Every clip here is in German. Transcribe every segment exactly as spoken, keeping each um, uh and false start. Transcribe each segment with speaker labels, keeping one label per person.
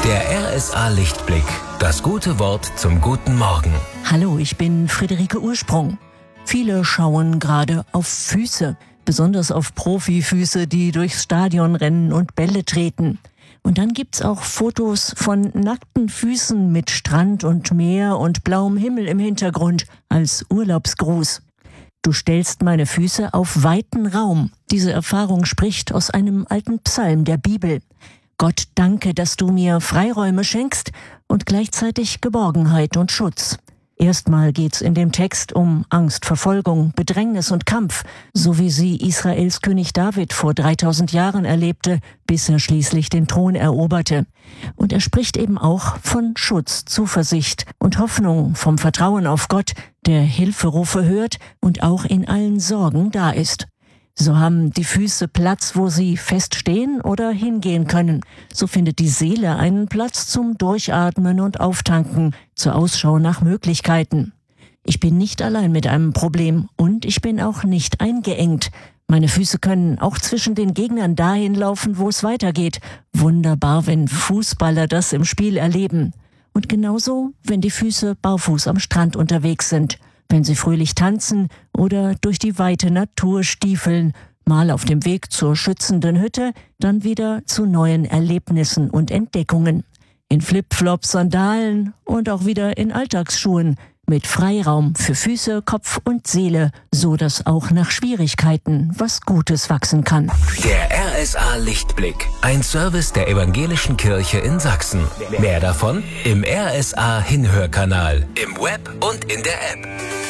Speaker 1: Der R S A Lichtblick. Das gute Wort zum guten Morgen.
Speaker 2: Hallo, ich bin Friederike Ursprung. Viele schauen gerade auf Füße, besonders auf Profifüße, die durchs Stadion rennen und Bälle treten. Und dann gibt's auch Fotos von nackten Füßen mit Strand und Meer und blauem Himmel im Hintergrund als Urlaubsgruß. Du stellst meine Füße auf weiten Raum. Diese Erfahrung spricht aus einem alten Psalm der Bibel. Gott, danke, dass du mir Freiräume schenkst und gleichzeitig Geborgenheit und Schutz. Erstmal geht's in dem Text um Angst, Verfolgung, Bedrängnis und Kampf, so wie sie Israels König David vor dreitausend Jahren erlebte, bis er schließlich den Thron eroberte. Und er spricht eben auch von Schutz, Zuversicht und Hoffnung, vom Vertrauen auf Gott, der Hilferufe hört und auch in allen Sorgen da ist. So haben die Füße Platz, wo sie feststehen oder hingehen können. So findet die Seele einen Platz zum Durchatmen und Auftanken, zur Ausschau nach Möglichkeiten. Ich bin nicht allein mit einem Problem und ich bin auch nicht eingeengt. Meine Füße können auch zwischen den Gegnern dahin laufen, wo es weitergeht. Wunderbar, wenn Fußballer das im Spiel erleben. Und genauso, wenn die Füße barfuß am Strand unterwegs sind. Wenn sie fröhlich tanzen oder durch die weite Natur stiefeln, mal auf dem Weg zur schützenden Hütte, dann wieder zu neuen Erlebnissen und Entdeckungen. In Flipflops, Sandalen und auch wieder in Alltagsschuhen, mit Freiraum für Füße, Kopf und Seele, so dass auch nach Schwierigkeiten was Gutes wachsen kann.
Speaker 1: Der R S A Lichtblick, ein Service der Evangelischen Kirche in Sachsen. Mehr davon im R S A Hinhörkanal, im Web und in der App.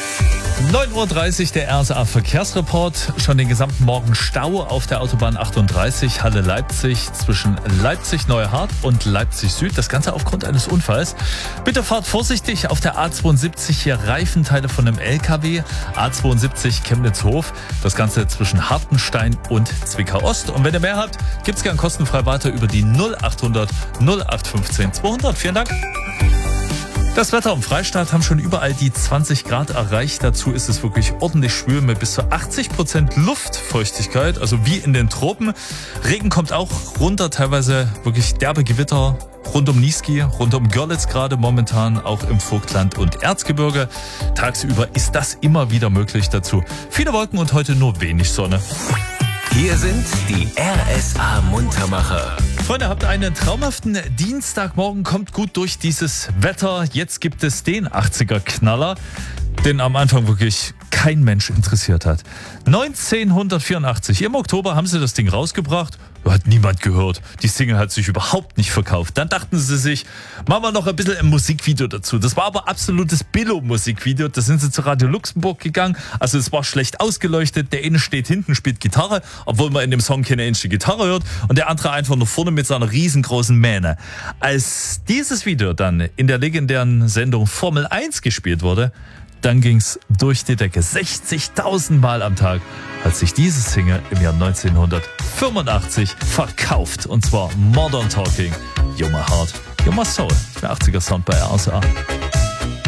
Speaker 3: neun Uhr dreißig, der R S A Verkehrsreport. Schon den gesamten Morgen Stau auf der Autobahn achtunddreißig, Halle Leipzig, zwischen Leipzig-Neuhardt und Leipzig Süd. Das Ganze aufgrund eines Unfalls. Bitte fahrt vorsichtig auf der A zweiundsiebzig, hier Reifenteile von einem L K W. A zweiundsiebzig Chemnitz-Hof. Das Ganze zwischen Hartenstein und Zwickau-Ost. Und wenn ihr mehr habt, gibt's gern kostenfrei weiter über die null achthundert null acht fünfzehn zweihundert. Vielen Dank. Das Wetter im Freistaat haben schon überall die zwanzig Grad erreicht. Dazu ist es wirklich ordentlich schwül mit bis zu achtzig Prozent Luftfeuchtigkeit, also wie in den Tropen. Regen kommt auch runter, teilweise wirklich derbe Gewitter rund um Niesky, rund um Görlitz gerade momentan, auch im Vogtland und Erzgebirge. Tagsüber ist das immer wieder möglich dazu. Viele Wolken und heute nur wenig Sonne.
Speaker 1: Hier sind die R S A Muntermacher.
Speaker 3: Freunde, habt einen traumhaften Dienstagmorgen, kommt gut durch dieses Wetter. Jetzt gibt es den achtziger-Knaller, den am Anfang wirklich kein Mensch interessiert hat. neunzehnhundertvierundachtzig, im Oktober haben sie das Ding rausgebracht. Hat niemand gehört. Die Single hat sich überhaupt nicht verkauft. Dann dachten sie sich, machen wir noch ein bisschen ein Musikvideo dazu. Das war aber absolutes Billo-Musikvideo. Da sind sie zu Radio Luxemburg gegangen. Also es war schlecht ausgeleuchtet. Der eine steht hinten, spielt Gitarre, obwohl man in dem Song keine einzige Gitarre hört. Und der andere einfach nur vorne mit seiner riesengroßen Mähne. Als dieses Video dann in der legendären Sendung Formel eins gespielt wurde, dann ging's durch die Decke. sechzigtausend Mal am Tag hat sich diese Single im Jahr neunzehnhundertfünfundachtzig verkauft. Und zwar Modern Talking, You're My Heart, You're My Soul. Der achtziger Sound bei R S A.